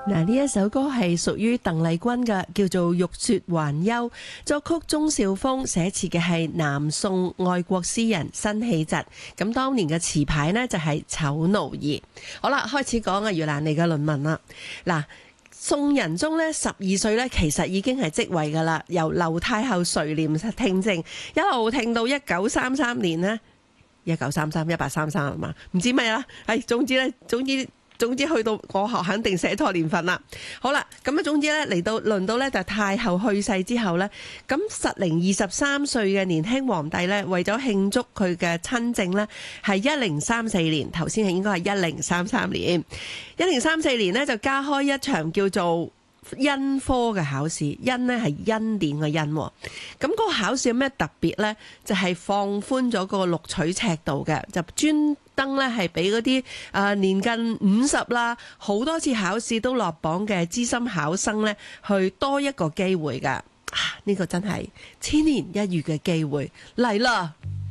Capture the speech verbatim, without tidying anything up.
嗱，呢一首歌係屬於鄧麗君嘅，叫做《欲說還休》，作曲鍾肇峰，寫詞嘅係南宋愛國詩人辛棄疾。咁當年嘅詞牌呢，就係丑奴兒。好啦，開始講啊，余蘭妮嘅論文啦。嗱，宋仁宗呢，十二歲呢，其實已經係即位噶啦，由劉太后垂簾聽政，一路聽到一九三三年呢，一九三三一八三三係嘛？唔知咩啦，係總之呢，總之。總之去到我學肯定寫錯年份啦。好啦，咁啊總之咧嚟到輪到咧就太后去世之後咧，咁實齡二十三歲嘅年輕皇帝咧，為咗慶祝佢嘅親政咧，係一零三四年，頭先係應該係一零三三年，一零三四年呢，就加開一場叫做恩科嘅考試，恩呢係恩典嘅恩，咁嗰個考試有咩特別呢？就係、是、放寬咗個錄取尺度嘅，就專登咧係俾嗰啲誒年近五十啦，好多次考試都落榜嘅資深考生咧，去多一個機會噶。啊，呢、這個真係千年一遇嘅機會嚟啦！